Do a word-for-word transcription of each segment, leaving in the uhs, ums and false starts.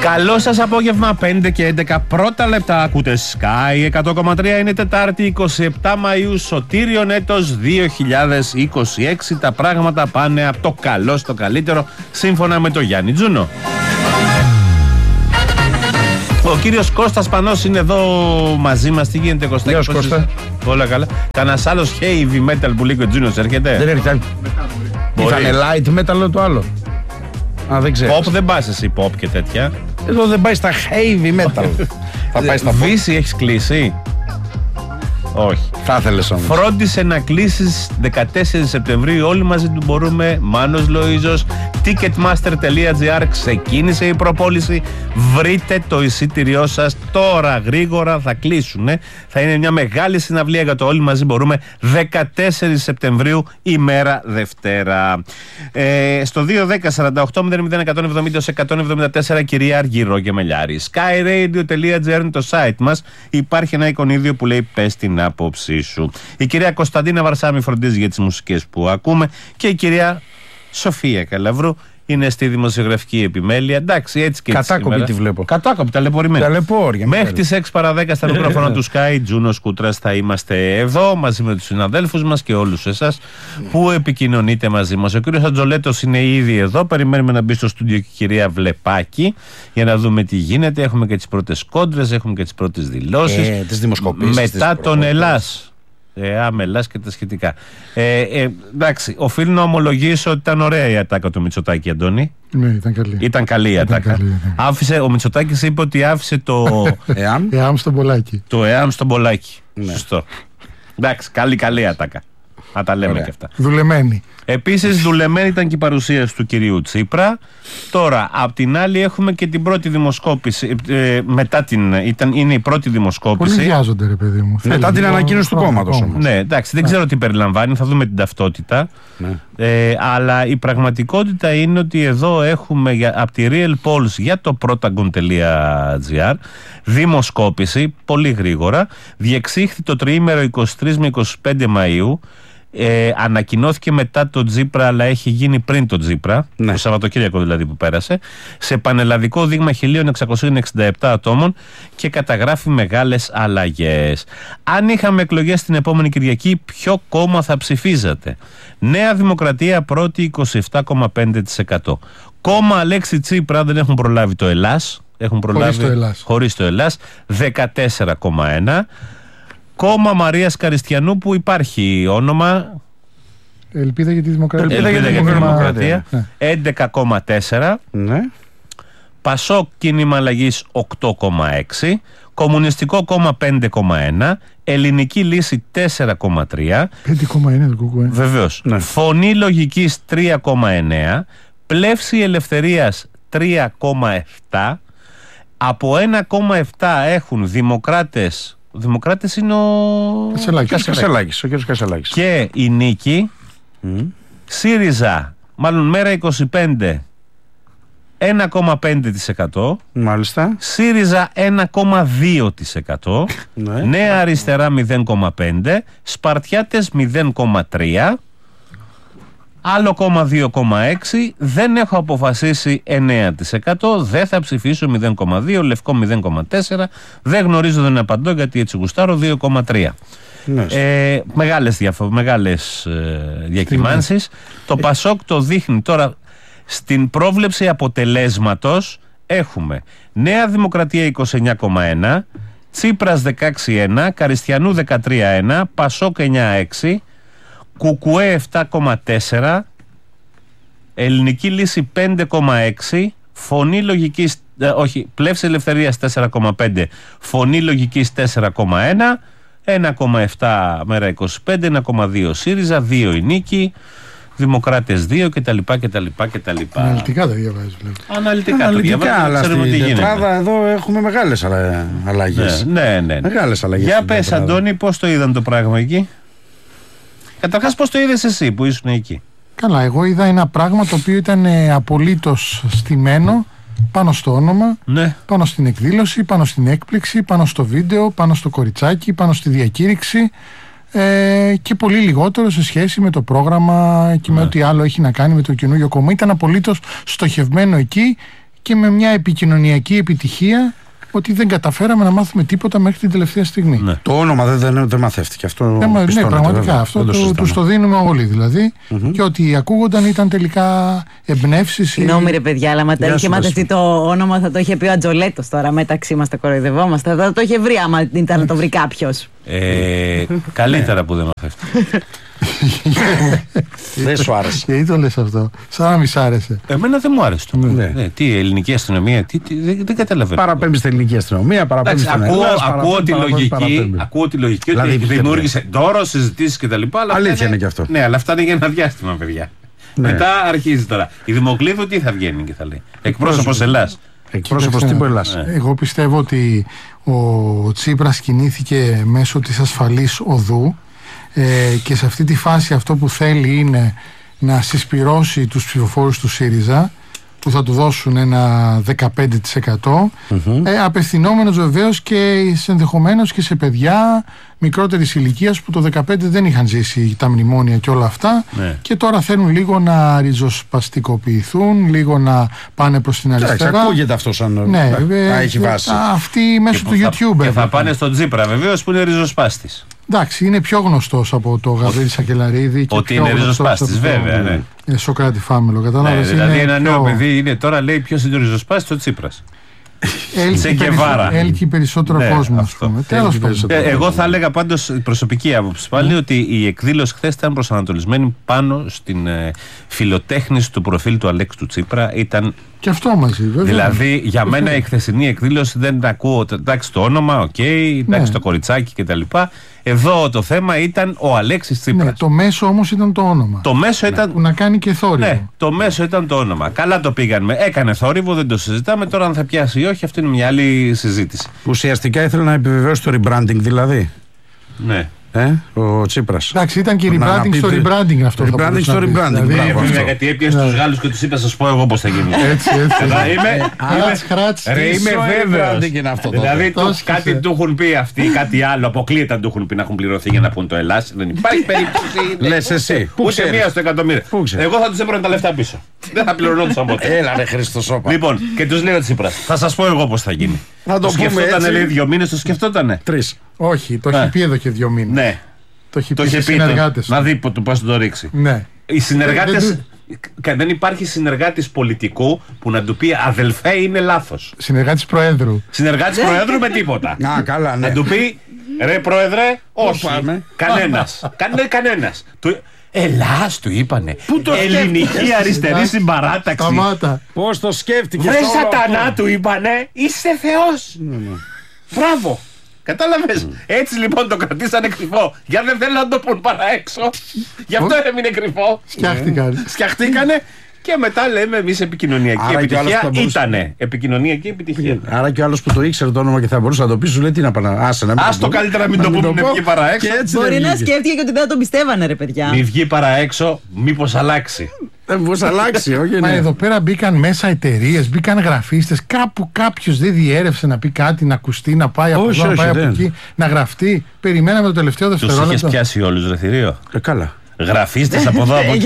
Καλό σας απόγευμα, πέντε και έντεκα πρώτα λεπτά. Ακούτε Sky εκατό κόμμα τρία. Είναι Τετάρτη είκοσι επτά Μαΐου, Σωτήριον έτος δύο χιλιάδες είκοσι έξι. Τα πράγματα πάνε από το καλό στο καλύτερο, σύμφωνα με τον Γιάννη Τζούνο. Ο κύριος Κώστας Πανός είναι εδώ μαζί μας. Τι γίνεται, Κώστα? Γεια σου, Κώστα. Όλα καλά. Κανένας άλλος heavy metal που λέει και ο Τζούνος έρχεται? Δεν έρχεται. Θα είναι light metal το άλλο. Α, δεν ξέρω. Pop δεν πας εσύ, pop και τέτοια. Εδώ δεν πάει στα heavy metal. Θα πάει στα pop. Βύση έχεις κλείσει? Όχι. Θα ήθελες όμως. Φρόντισε να κλείσεις δεκατέσσερις Σεπτεμβρίου. Όλοι μαζί του μπορούμε. Μάνος Λοΐζος. Ticketmaster τελεία τζι άρ. Ξεκίνησε η προπόληση. Βρείτε το εισιτήριό σας τώρα. Γρήγορα θα κλείσουνε. Θα είναι μια μεγάλη συναυλία για το Όλοι μαζί μπορούμε. δεκατέσσερις Σεπτεμβρίου, ημέρα Δευτέρα. Ε, στο δύο δέκα σαράντα οκτώ μηδέν μηδέν εκατόν εβδομήντα εκατόν εβδομήντα τέσσερα, κυρία Αργυρό και Μελιάρη. skyradio τελεία τζι άρ είναι το site μας. Υπάρχει ένα εικονίδιο που λέει πες την άποψή σου. Η κυρία Κωνσταντίνα Βαρσάμι φροντίζει για τις μουσικές που ακούμε και η κυρία Σοφία Καλαβρού είναι στη δημοσιογραφική επιμέλεια. Εντάξει, έτσι και έτσι. Κατάκοπη τη βλέπω. Κατάκοπη, ταλαιπωρημένη. Ταλαιπώρια. Μέχρι τις έξι παρά δέκα στα μικρόφωνα του Sky, Τζούνος Κούτρας, θα είμαστε εδώ μαζί με τους συναδέλφους μας και όλους εσάς που επικοινωνείτε μαζί μας. Ο κύριος Ατζολέτος είναι ήδη εδώ. Περιμένουμε να μπει στο στούντιο και η κυρία Βλεπάκη για να δούμε τι γίνεται. Έχουμε και τις πρώτες κόντρες, έχουμε και τις πρώτες δηλώσεις. Ε, τις δημοσκοπήσεις. Μετά τον Ελλάς. Ε, άμελας και τα σχετικά. Ε, ε, εντάξει, οφείλω να ομολογήσω ότι ήταν ωραία η ατάκα του Μητσοτάκη, Αντώνη. Ναι, ήταν καλή. Ήταν καλή η ατάκα. Καλή, ήταν. Άφησε, ο Μητσοτάκης είπε ότι άφησε το εαμ, εαμ στον Πολάκη. το εαμ στον Πολάκη. Ναι. Σωστό. Εντάξει, καλή καλή ατάκα. Να τα λέμε ωραία. και αυτά. Δουλεμένη. Επίσης, δουλεμένη ήταν και η παρουσίαση του κυρίου Τσίπρα. Τώρα, απ' την άλλη, έχουμε και την πρώτη δημοσκόπηση. Ε, μετά την. Ήταν, είναι η πρώτη δημοσκόπηση. Πολύ βιάζονται, ρε παιδί μου. Μετά Θέλει την το ανακοίνωση του χρόνο κόμματος ακόμα. όμως. Ναι, εντάξει, δεν ξέρω τι περιλαμβάνει, θα δούμε την ταυτότητα. Ναι. Ε, αλλά η πραγματικότητα είναι ότι εδώ έχουμε για, από τη Real Polls για το protagon τελεία τζι άρ δημοσκόπηση, πολύ γρήγορα. Διεξήχθη το τριήμερο είκοσι τρεις με είκοσι πέντε Μαΐου. Ε, ανακοινώθηκε μετά το Τζίπρα, αλλά έχει γίνει πριν το Τζίπρα, ναι. το Σαββατοκύριακο δηλαδή που πέρασε, σε πανελλαδικό δείγμα χίλια εξακόσια εξήντα επτά ατόμων και καταγράφει μεγάλες αλλαγές. Αν είχαμε εκλογές την επόμενη Κυριακή, ποιο κόμμα θα ψηφίζατε? Νέα Δημοκρατία πρώτη, είκοσι επτά κόμμα πέντε τοις εκατό. Κόμμα Αλέξη Τσίπρα δεν έχουν προλάβει το Ελλάς, έχουν προλάβει Χωρίς το Ελλάς. χωρίς το Ελλάς, δεκατέσσερα κόμμα ένα. Κόμμα Μαρίας Καριστιανού που υπάρχει όνομα. Ελπίδα για τη Δημοκρατία. Ελπίδα για τη Δημοκρατία. Ναι. έντεκα κόμμα τέσσερα. Ναι. Πασόκ Κίνημα Αλλαγής οκτώ κόμμα έξι. Κομμουνιστικό Κόμμα πέντε κόμμα ένα. Ελληνική Λύση τέσσερα κόμμα τρία. πέντε κόμμα ένα το κουκουέ. Βεβαίως. Ναι. Φωνή Λογικής τρία κόμμα εννέα. Πλεύση Ελευθερίας τρία κόμμα επτά. Από ένα κόμμα επτά έχουν Δημοκράτες. Ο Δημοκράτες είναι ο Κασελάκης. Κασελάκης, ο κύριος Κασελάκης. Και η Νίκη. Mm. ΣΥΡΙΖΑ, μάλλον Μέρα είκοσι πέντε, ένα κόμμα πέντε τοις εκατό. Μάλιστα. ΣΥΡΙΖΑ ένα κόμμα δύο τοις εκατό. Ναι. Νέα Αριστερά μηδέν κόμμα πέντε τοις εκατό. Σπαρτιάτες μηδέν κόμμα τρία τοις εκατό. Άλλο κόμμα δύο κόμμα έξι τοις εκατό. Δεν έχω αποφασίσει εννέα τοις εκατό. Δεν θα ψηφίσω μηδέν κόμμα δύο τοις εκατό. Λευκό μηδέν κόμμα τέσσερα τοις εκατό. Δεν γνωρίζω, δεν απαντώ γιατί έτσι γουστάρω δύο κόμμα τρία τοις εκατό. Ναι. Ε, μεγάλες, διαφο- μεγάλες ε, διακυμάνσεις. Το Πασόκ το δείχνει τώρα. Στην πρόβλεψη αποτελέσματος έχουμε Νέα Δημοκρατία είκοσι εννέα κόμμα ένα, Τσίπρας δεκαέξι κόμμα ένα, Καριστιανού δεκατρία κόμμα ένα, Πασόκ εννέα κόμμα έξι, Κουκουέ επτά κόμμα τέσσερα, Ελληνική Λύση πέντε κόμμα έξι, Φωνή Λογικής, ε, όχι, Πλεύση Ελευθερίας τέσσερα κόμμα πέντε, Φωνή Λογικής τέσσερα κόμμα ένα, ένα κόμμα επτά Μέρα είκοσι πέντε, ένα κόμμα δύο ΣΥΡΙΖΑ, δύο η Νίκη, Δημοκράτες δύο κτλ. κτλ, κτλ. Αναλυτικά τα διαβάζεις, βλέπω. Αναλυτικά, Αναλυτικά, το αλλά ξέρουμε τι στην γίνεται. τετράδα εδώ έχουμε μεγάλες αλλα- αλλαγές. Ναι, ναι, ναι. Μεγάλες αλλαγές. Για στην πες, τετράδα. Αντώνη, πώς το είδαν το πράγμα εκεί? Καταρχάς, πώς το είδες εσύ που ήσουν εκεί? Καλά, εγώ είδα ένα πράγμα το οποίο ήταν ε, απολύτως στημένο πάνω στο όνομα, Ναι. πάνω στην εκδήλωση, πάνω στην έκπληξη, πάνω στο βίντεο, πάνω στο κοριτσάκι, πάνω στη διακήρυξη ε, και πολύ λιγότερο σε σχέση με το πρόγραμμα και με Ναι. ό,τι άλλο έχει να κάνει με το καινούριο κόμμα. Ήταν απολύτως στοχευμένο εκεί και με μια επικοινωνιακή επιτυχία ότι δεν καταφέραμε να μάθουμε τίποτα μέχρι την τελευταία στιγμή. Ναι. Το όνομα δεν, δεν, δεν μαθεύτηκε. Αυτό ναι, ναι, πραγματικά. Βέβαια. Αυτό το, το, τους το δίνουμε όλοι δηλαδή. Mm-hmm. Και ότι ακούγονταν ήταν τελικά εμπνεύσεις. Συγγνώμη, ρε παιδιά, αλλά μα τα είχε μάθει το όνομα, θα το είχε πει ο Ατζολέτος τώρα μεταξύ μας, τα κοροϊδευόμαστε. Θα το είχε βρει άμα ήταν να το βρει κάποιος. Ε, καλύτερα που δεν μαθεύτηκε. Δεν σου άρεσε. Γιατί το λες αυτό, σαν να μη σ' άρεσε. Εμένα δεν μου άρεσε το. Ναι. Ναι, τι, η ελληνική αστυνομία, τι, τι, δεν, δεν καταλαβαίνω. Παραπέμπει στην ελληνική αστυνομία, παραπέμπει στην Ελλάδα. Ακούω τη λογική, ακούω τη λογική ότι δημιούργησε δώρο, συζητήσεις κτλ. Αλήθεια είναι και αυτό. Ναι, αλλά αυτά είναι για ένα διάστημα, παιδιά. Μετά αρχίζει τώρα. Η Δημοκλίδου τι θα βγαίνει και θα λέει. Εκπρόσωπος Ελλάς. Εκπρόσωπος τύπου Ελλάς. Εγώ πιστεύω ότι ο Τσίπρας κινήθηκε μέσω της ασφαλής οδού. Ε, και σε αυτή τη φάση αυτό που θέλει είναι να συσπυρώσει τους ψηφοφόρους του ΣΥΡΙΖΑ που θα του δώσουν ένα δεκαπέντε τοις εκατό mm-hmm. ε, απευθυνόμενος βεβαίως και ενδεχομένως και σε παιδιά μικρότερης ηλικίας που το δεκαπέντε δεν είχαν ζήσει τα μνημόνια και όλα αυτά ναι. Και τώρα θέλουν λίγο να ριζοσπαστικοποιηθούν, λίγο να πάνε προς την αριστερά. Εντάξει, ακούγεται αυτό σαν ναι, να έχει βάση. Αυτοί μέσω του θα, YouTube. Και θα πάνε στον Τσίπρα βεβαίως που είναι ριζοσπάστης. Εντάξει, είναι πιο γνωστός από το Γαβρίλη Σακελαρίδη. Ότι είναι ριζοσπάστης, βέβαια. Ναι. Ε, Σοκράτη Φάμελο, κατάλαβες. Ναι, δηλαδή ένα πιο... νέο παιδί είναι τώρα λέει ποιος είναι ο ριζοσπάστης, ο Τσίπρας. Έλκει περισσότερο ναι, κόσμο, ας πούμε. Τέλος πάντων. Εγώ θα έλεγα πάντως προσωπική άποψη πάλι mm. ότι η εκδήλωση χθες ήταν προσανατολισμένη πάνω στην ε, φιλοτέχνηση του προφίλ του Αλέξη του Τσίπρα. Ήταν... Και αυτό μαζί, βέβαια. Δηλαδή για μένα η χθεσινή εκδήλωση δεν ακούω. Εντάξει το όνομα, οκ, okay, εντάξει ναι. το κοριτσάκι κτλ. Εδώ το θέμα ήταν ο Αλέξης Τσίπρας. Ναι, το μέσο όμως ήταν το όνομα. Το μέσο ήταν... Που να κάνει και θόρυβο. Ναι, το μέσο ήταν το όνομα. Καλά το πήγαμε. Έκανε θόρυβο, δεν το συζητάμε. Τώρα αν θα πιάσει ή όχι, αυτή είναι μια άλλη συζήτηση. Ουσιαστικά ήθελε να επιβεβαιώσει το rebranding δηλαδή. Ναι. Ε, ο Τσίπρας. Εντάξει, ήταν και rebranding στο rebranding αυτό. Rebranding στο rebranding. Γιατί έπιασε τους Γάλλους και τους είπα, σας πω εγώ πώς θα γίνει. Έτσι, έτσι. Είμαι βέβαιος. Δηλαδή κάτι του έχουν πει αυτοί, κάτι άλλο. Αποκλείεται να του έχουν πει να έχουν πληρωθεί για να πούν το Ελλάς. Δεν υπάρχει περίπτωση. Λες εσύ. Ούτε μία στο εκατομμύριο. Εγώ θα τους έπαιρνα τα λεφτά πίσω. Δεν θα πληρωνόντουσαν ποτέ. Έλα ρε Χριστοσόπα. Λοιπόν, και τους λέει ο Τσίπρας, θα σας πω εγώ πώς θα γίνει. Το σκεφτότανε λέει δύο μήνες, το σκεφτότανε. Τρεις. Όχι, το έχει πει εδώ και δύο μήνες. Ναι. Το έχει πει στους συνεργάτες. Να δει το πώς το ρίξει. Ναι. Οι συνεργάτες. Δεν υπάρχει συνεργάτης πολιτικού που να του πει αδελφέ είναι λάθος. Συνεργάτης Προέδρου. Συνεργάτης Προέδρου με τίποτα. Α, καλά, ναι. Να του πει ρε Πρόεδρε, όχι. Κανένας. Κανένας. Ελλάς του είπανε. Πού το ελληνική αριστερή συμπαράταξη. Σταμάτα. Πώς το σκέφτηκες. Βρε σατανά του είπανε. Είσαι Θεός. Μπράβο. Κατάλαβες. Mm. Έτσι λοιπόν το κρατήσανε κρυφό. Για δεν θέλουν να το πούν παρά έξω. Γι' αυτό έμεινε κρυφό. Σκιάχτηκαν. Σκιάχτηκανε. Και μετά λέμε εμείς επικοινωνιακή άρα επιτυχία. Ήτανε επικοινωνιακή επιτυχία. Άρα και ο άλλος που το ήξερε το όνομα και θα μπορούσε να το πει, σου λέει τι να πάνε. Άσε να μην. Ας το καλύτερα μην το πούμε, μην βγει παρά έξω. Μπορεί να σκέφτηκε και ότι δεν το πιστεύανε, ρε παιδιά. Μην βγει παρά έξω, μήπως αλλάξει. Μήπως αλλάξει, όχι. Μα εδώ πέρα μπήκαν μέσα εταιρείες, μπήκαν γραφίστες. Κάπου κάποιος δεν διέρευσε να πει κάτι, να ακουστεί, να πάει από εδώ, να πάει από εκεί, να γραφτεί. Περιμέναμε το τελευταίο δευτερόλεπτο. Τους είχες πιάσει όλους, ρε θηρίο. Ε, καλά. Γραφίστες από εδώ, από εκεί.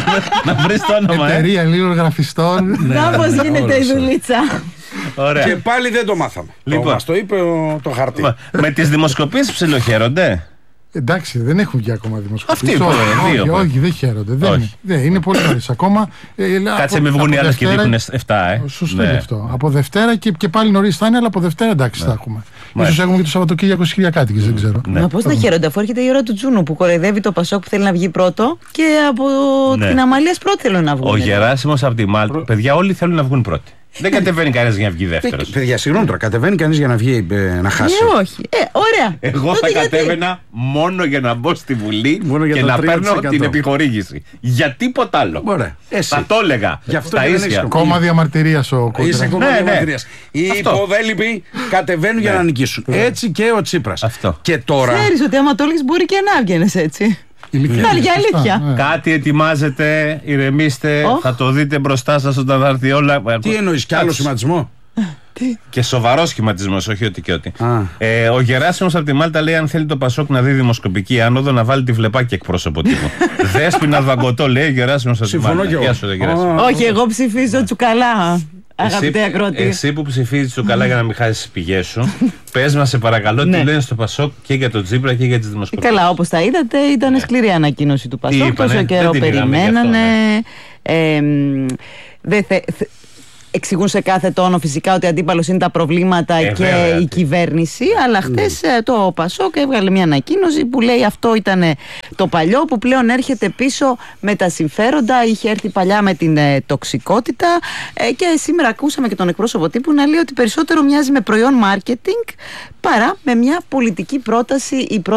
Να βρεις το όνομα. Εταιρεία λίγων γραφιστών. Να πώς γίνεται η δουλίτσα. Ωραία. Και πάλι δεν το μάθαμε. Λοιπόν, το είπε το χαρτί. Με τις δημοσκοπήσεις ψιλοχαίρονται. Εντάξει, δεν έχουν βγει ακόμα δημοσκοπήσεις. Αυτοί όχι, όχι, όχι, δεν χαίρονται. Δεν είναι, δεν, είναι πολύ νωρίς ακόμα. Κάτσε με βγουν οι άλλες και δείχνουν εφτά. Ε. Σωστό γι' αυτό. Από Δευτέρα και, και πάλι νωρίς θα είναι, αλλά από Δευτέρα εντάξει θα έχουμε. Ίσως έχουμε και το Σαββατοκύριακο στις Κυριακάτικες, δεν ξέρω. Μα πώς θα χαίρονται, αφού έρχεται η ώρα του Τζούνου που κοροϊδεύει το Πασόκ που θέλει να βγει πρώτο και από την Αμαλίας πρώτη θέλουν να βγουν. Ο Γεράσιμος από τη Μάλτα. Παιδιά, όλοι θέλουν να βγουν πρώτοι. Δεν κατεβαίνει κανένας για να βγει δεύτερος. Παιδιά, συγγνώμη τώρα, κατεβαίνει κανείς για να βγει να χάσει. Ε, όχι. Ε, ωραία. Εγώ θα κατέβαινα μόνο για να μπω στη Βουλή και να παίρνω την επιχορήγηση. Για τίποτα άλλο. Ωραία. Θα το έλεγα. Γι' αυτό τα ίσια. Κόμμα διαμαρτυρίας ο Κόντρας. Είσαι κόμμα διαμαρτυρίας. Οι υποδέλυποι κατεβαίνουν για να νικήσουν. Έτσι και ο Τσίπρας. Και τώρα. Ξέρεις ότι άμα το λες μπορεί και να βγαίνεις έτσι. Είναι για αλήθεια. Κάτι ετοιμάζεται, ηρεμήστε, oh. θα το δείτε μπροστά σας όταν θα έρθει όλα. Τι εννοείς, κι άλλο σχηματισμό? Και σοβαρό σχηματισμό, όχι ότι και ότι. Ε, ο Γεράσιμος από τη Μάλτα λέει: αν θέλει το Πασόκ να δει δημοσκοπική άνοδο, να βάλει τη Βλεπάκη εκπρόσωπο τύπου. Δέσποινα Βαγκωτό λέει: Γεράσιμος από τη Μάλτα. Όχι, εγώ ψηφίζω Τσουκαλά. Αγαπητέ ακροατή. Εσύ που ψηφίζεις το καλά για να μην χάσεις τις πηγές σου, πες μας σε παρακαλώ τι λένε στο Πασόκ και για τον Τσίπρα και για τις δημοσκοπήσεις. Καλά, όπως τα είδατε, ήταν σκληρή ανακοίνωση του Πασόκ. Τόσο καιρό περιμένανε. Δεν θε... Εξηγούν σε κάθε τόνο φυσικά ότι αντίπαλος είναι τα προβλήματα ε, και βέβαια, η κυβέρνηση, αλλά χτες mm. το Πασόκ έβγαλε μια ανακοίνωση που λέει αυτό ήταν το παλιό που πλέον έρχεται πίσω με τα συμφέροντα, είχε έρθει παλιά με την ε, τοξικότητα ε, και σήμερα ακούσαμε και τον εκπρόσωπο τύπου να λέει ότι περισσότερο μοιάζει με προϊόν marketing παρά με μια πολιτική πρόταση. Η